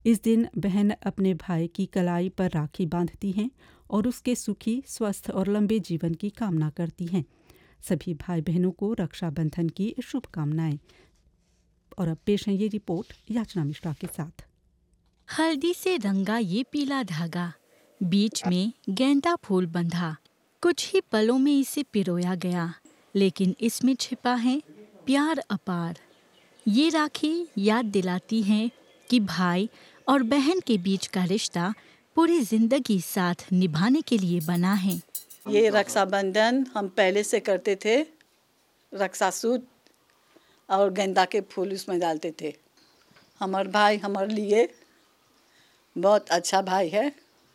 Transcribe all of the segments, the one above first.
इस दिन बहन अपने भाई की कलाई पर राखी बांधती हैं और उसके सुखी, स्वस्थ और लंबे जीवन की कामना करती हैं। सभी भाई बहनों को रक्षाबंधन की शुभकामनाएं। और अब पेश है ये रिपोर्ट याचना मिश्रा के साथ। हल्दी से रंगा ये पीला धागा, बीच में गेंदा फूल बंधा। कुछ ही पलों में इसे पिरोया गया, लेकिन इसमें छिपा है प्यार अपार। ये राखी याद दिलाती है कि भाई और बहन के बीच का रिश्ता पूरी जिंदगी साथ निभाने के लिए बना है। ये रक्षाबंधन हम पहले से करते थे। रक्षासूत और गेंदा के फूल उसमें डालते थे। हमार भाई हमारे लिए बहुत अच्छा भाई है।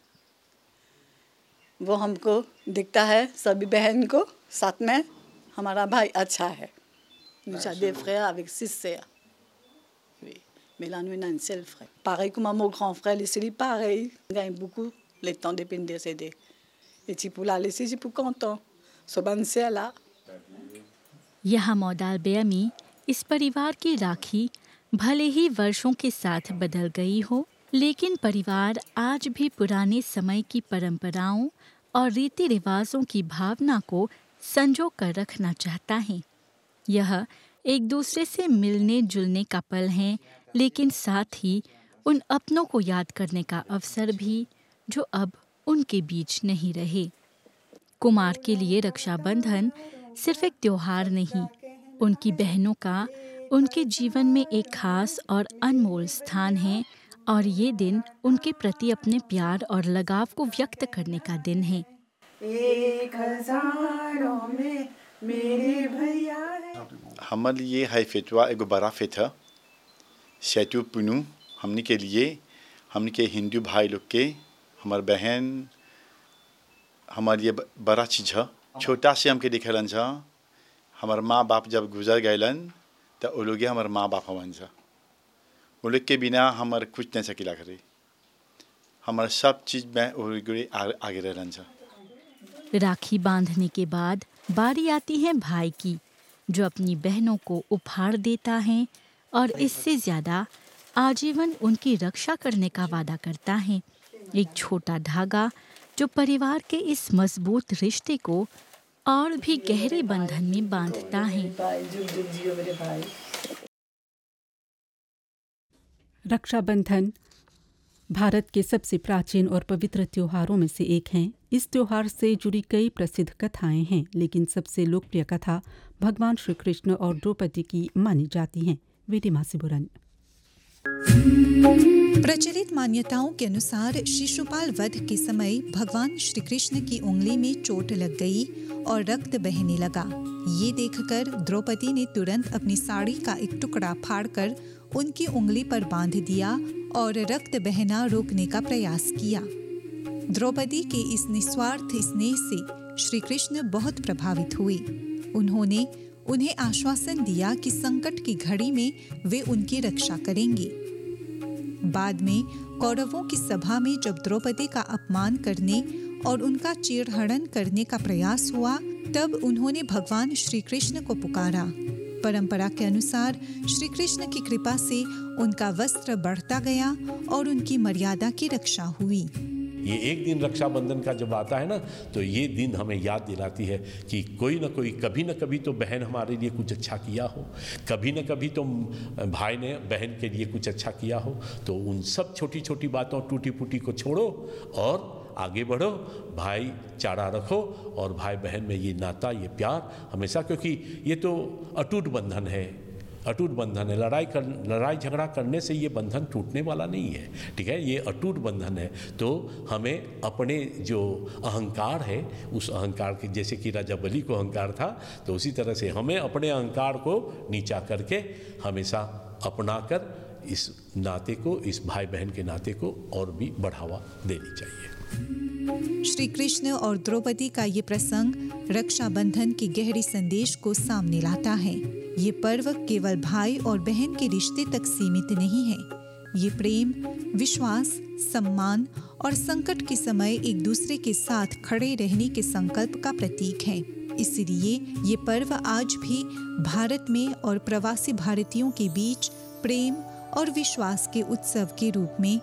वो हमको दिखता है सभी बहन को साथ में हमारा भाई अच्छा है। Nous avons des frères avec 6 sœurs. Oui. Mais là, nous avons un seul frère. Pareil comme mon grand frère, c'est pareil. Il gagne beaucoup le temps de peine décédé. Et tu peux la laisser, je peux content. So ban c'est là. यह मौदाल बेयमी इस परिवार की राखी भले ही वर्षों के साथ बदल गई हो, लेकिन परिवार आज भी पुराने समय की परंपराओं और रीति रिवाजों की भावना को संजो कर रखना चाहता है। यह एक दूसरे से मिलने जुलने का पल है, लेकिन साथ ही उन अपनों को याद करने का अवसर भी जो अब उनके बीच नहीं रहे। कुमार के लिए रक्षाबंधन सिर्फ एक त्योहार नहीं, उनकी बहनों का उनके जीवन में एक खास और अनमोल स्थान है और ये दिन उनके प्रति अपने प्यार और लगाव को व्यक्त करने का दिन है। 1000 में मेरे भैया है। हमारे लिए हाई फेटवा एक बड़ा फेट है। शैतु पुनु हमने के लिए, हमने के हिंदू भाई लोग के, हमारे बहन हमारे लिए बड़ा चीज़ है। छोटा से हमके दिखलन जा। हमारे माँ बाप जब गुजर गएलन तो वो लोग हमारे माँ बाप हवन जा। वो लोग के बिना हमारे कुछ नहीं सकिला करे। हमारे सब चीज़ में वो लोग आगे रहलन जा। राखी बांधने के बाद बारी आती है भाई की, जो अपनी बहनों को उपहार देता है और इससे ज्यादा आजीवन उनकी रक्षा करने का वादा करता है। एक छोटा धागा जो परिवार के इस मजबूत रिश्ते को और भी गहरे बंधन में बांधता है। रक्षाबंधन भारत के सबसे प्राचीन और पवित्र त्योहारों में से एक हैं। इस त्योहार से जुड़ी कई प्रसिद्ध कथाएं हैं, लेकिन सबसे लोकप्रिय कथा भगवान श्री कृष्ण और द्रौपदी की मानी जाती हैं। वेदिमा सिबुरन। प्रचलित मान्यताओं के अनुसार शिशुपाल वध के समय भगवान श्री कृष्ण की उंगली में चोट लग गई और रक्त बहने लगा। ये देखकर द्रौपदी ने तुरंत अपनी साड़ी का एक टुकड़ा फाड़कर उनकी उंगली पर बांध दिया और रक्त बहना रोकने का प्रयास किया। द्रौपदी के इस निस्वार्थ स्नेह से श्री कृष्ण बहुत प्रभावित हुए। उन्होंने उन्हें आश्वासन दिया कि संकट की घड़ी में वे उनकी रक्षा करेंगे। बाद में कौरवों की सभा में जब द्रौपदी का अपमान करने और उनका चीरहरण करने का प्रयास हुआ, तब उन्होंने भगवान श्री कृष्ण को पुकारा। परंपरा के अनुसार श्री कृष्ण की कृपा से उनका वस्त्र बढ़ता गया और उनकी मर्यादा की रक्षा हुई। ये एक दिन रक्षाबंधन का जब आता है ना, तो ये दिन हमें याद दिलाती है कि कोई ना कोई कभी ना कभी तो बहन हमारे लिए कुछ अच्छा किया हो, कभी ना कभी तो भाई ने बहन के लिए कुछ अच्छा किया हो। तो उन सब छोटी छोटी बातों टूटी फूटी को छोड़ो और आगे बढ़ो, भाई चारा रखो और भाई बहन में ये नाता, ये प्यार हमेशा, क्योंकि ये तो अटूट बंधन है। अटूट बंधन है। लड़ाई झगड़ा करने से ये बंधन टूटने वाला नहीं है, ठीक है। ये अटूट बंधन है। तो हमें अपने जो अहंकार है, उस अहंकार के, जैसे कि राजा बलि को अहंकार था, तो उसी तरह से हमें अपने अहंकार को नीचा करके हमेशा अपनाकर इस नाते को, इस भाई बहन के नाते को और भी बढ़ावा देनी चाहिए। श्री कृष्ण और द्रौपदी का ये प्रसंग रक्षाबंधन के गहरे संदेश को सामने लाता है। ये पर्व केवल भाई और बहन के रिश्ते तक सीमित नहीं है। ये प्रेम, विश्वास, सम्मान और संकट के समय एक दूसरे के साथ खड़े रहने के संकल्प का प्रतीक है। इसलिए ये पर्व आज भी भारत में और प्रवासी भारतीयों के बीच प्रेम और विश्वास के उत्सव के रूप में